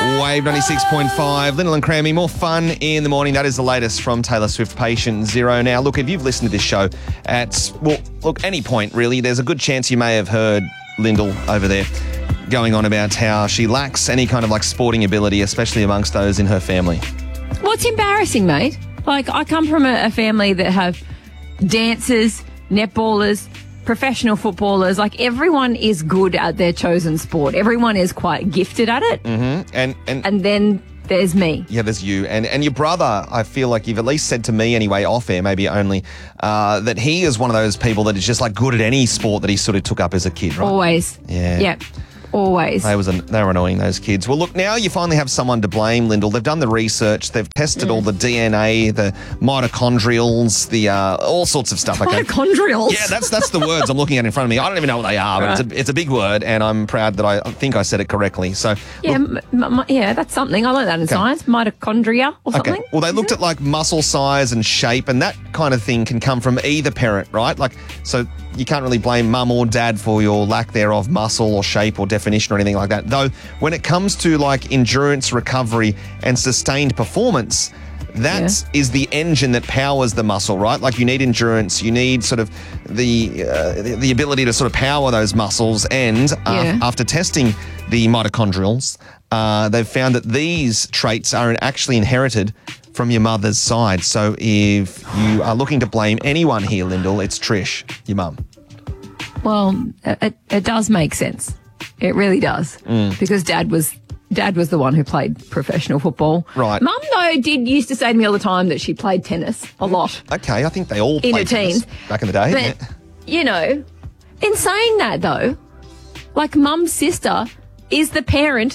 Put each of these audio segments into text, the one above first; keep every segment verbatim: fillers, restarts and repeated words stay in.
Wave ninety-six point five, Lyndall and Crammy, more fun in the morning. That is the latest from Taylor Swift, Patient Zero. Now, look, if you've listened to this show at, well, look, any point really, there's a good chance you may have heard Lyndall over there going on about how she lacks any kind of like sporting ability, especially amongst those in her family. Well, it's embarrassing, mate. Like, I come from a, a family that have dancers, netballers, professional footballers. Like, everyone is good at their chosen sport. Everyone is quite gifted at it. Mm-hmm. And, and and then there's me. Yeah, there's you. And and your brother, I feel like you've at least said to me anyway, off air, maybe only, uh, that he is one of those people that is just like good at any sport that he sort of took up as a kid, right? Always. Yeah. Yep. Always. They, was an, they were annoying, those kids. Well, look, now you finally have someone to blame, Lyndall. They've done the research. They've tested mm. all the D N A, the mitochondrials, the uh, all sorts of stuff. Okay? Mitochondrials? Yeah, that's that's the words I'm looking at in front of me. I don't even know what they are, right. but it's a, it's a big word, and I'm proud that I, I think I said it correctly. So Yeah, look, m- m- yeah, that's something. I learned that in okay. science. Mitochondria or something. Okay. Well, they looked at like muscle size and shape, and that kind of thing can come from either parent, right? Like, so you can't really blame mum or dad for your lack thereof muscle or shape or definition or anything like that. Though, when it comes to like endurance, recovery, and sustained performance, that yeah. is the engine that powers the muscle, right? Like, you need endurance, you need sort of the uh, the, the ability to sort of power those muscles. And uh, yeah. after testing the mitochondrials, uh, they've found that these traits are actually inherited from your mother's side. So if you are looking to blame anyone here, Lyndall, it's Trish, your mum. Well, it, it does make sense. It really does. Mm. Because dad was dad was the one who played professional football. Right. Mum, though, did used to say to me all the time that she played tennis a lot. Okay, I think they all in played her teens tennis back in the day. But, yeah. you know, in saying that, though, like, Mum's sister is the parent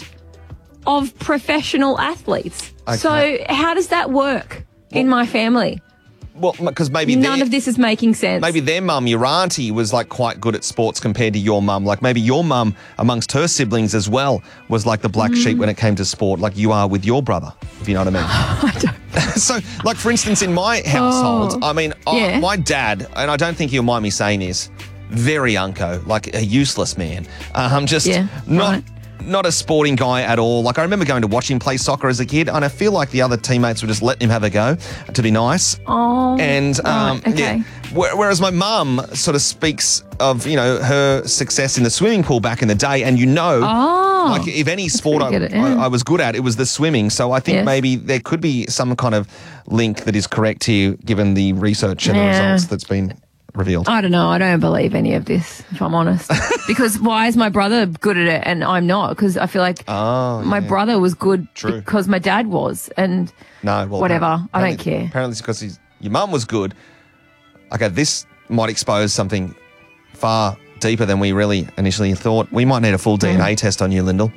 of professional athletes. Okay. So how does that work well, in my family? Well, because maybe none of this is making sense. Maybe their mum, your auntie, was like quite good at sports compared to your mum. Like, maybe your mum, amongst her siblings as well, was like the black mm. sheep when it came to sport, like you are with your brother, if you know what I mean. I don't. So, like, for instance, in my household, oh, I mean, yeah. I, my dad, and I don't think he'll mind me saying this, very unco, like a useless man. Um, just yeah, not... Right. Not a sporting guy at all. Like, I remember going to watch him play soccer as a kid, and I feel like the other teammates would just let him have a go, to be nice. Oh, and um, right, okay. yeah. Whereas my mum sort of speaks of, you know, her success in the swimming pool back in the day, and you know, oh, like, if any sport I, at, yeah. I, I was good at, it was the swimming. So I think yes. maybe there could be some kind of link that is correct here, given the research and yeah. the results that's been revealed. I don't know. I don't believe any of this, if I'm honest. Because why is my brother good at it and I'm not? Because I feel like oh, my yeah. brother was good True. because my dad was. And no, well, whatever. I don't care. Apparently it's because he's, your mum was good. Okay, this might expose something far deeper than we really initially thought. We might need a full D N A mm. test on you, Lyndall.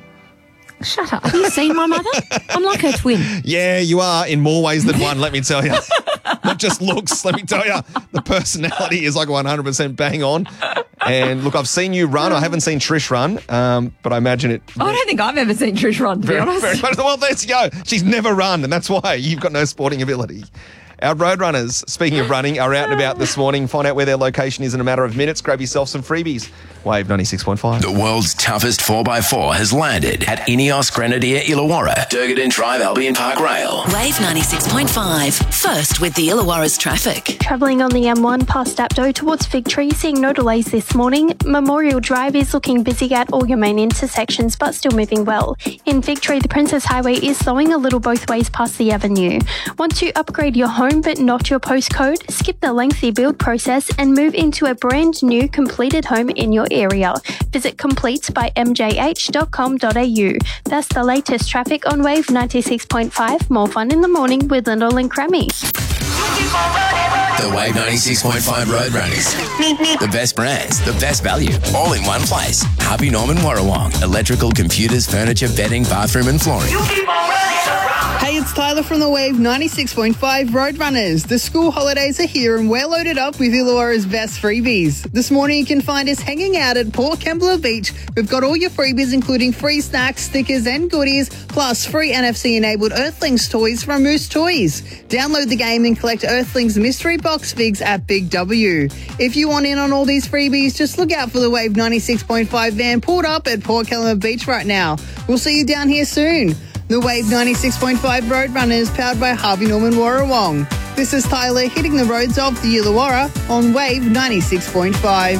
Shut up. Have you seen my mother? I'm like her twin. Yeah, you are in more ways than one, let me tell you. Not just looks, let me tell you. The personality is like one hundred percent bang on. And look, I've seen you run. I haven't seen Trish run, um, but I imagine it... I don't think I've ever seen Trish run, to very, be honest. Very much. Well, there you go. She's never run, and that's why you've got no sporting ability. Our road runners, speaking of running, are out and about this morning. Find out where their location is in a matter of minutes. Grab yourself some freebies. Wave ninety-six point five. The world's toughest four by four has landed at Ineos Grenadier Illawarra, Durgadin Drive, Albion Park Rail. Wave ninety-six point five. First with the Illawarra's traffic. Travelling on the M one past Apto towards Fig Tree, seeing no delays this morning. Memorial Drive is looking busy at all your main intersections, but still moving well. In Fig Tree, the Princess Highway is slowing a little both ways past the avenue. Want to upgrade your home but not your postcode? Skip the lengthy build process and move into a brand new completed home in your area. Visit complete by m j h dot com dot a u. That's the latest traffic on Wave ninety-six point five. More fun in the morning with Lyndall and Crammy. The Wave ninety-six point five Road Runners. The best brands, the best value, all in one place. Harvey Norman Warrawong. Electrical, computers, furniture, bedding, bathroom and flooring. Hey, it's Tyler from the Wave ninety-six point five Road Runners. The school holidays are here and we're loaded up with Illawarra's best freebies. This morning you can find us hanging out at Port Kembla Beach. We've got all your freebies including free snacks, stickers and goodies, plus free N F C-enabled Earthlings toys from Moose Toys. Download the game and collect Earthlings mystery box figs at Big W. If you want in on all these freebies, just look out for the Wave ninety-six point five van pulled up at Port Kembla Beach right now. We'll see you down here soon. The Wave ninety-six point five Roadrunners, powered by Harvey Norman Warrawong. This is Tyler hitting the roads of the Illawarra on Wave ninety-six point five.